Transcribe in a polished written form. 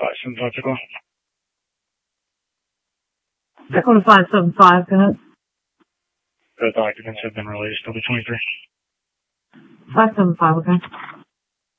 575 to go. Dakota 575, go ahead. The documents have been released. I'll be 23. 575, okay.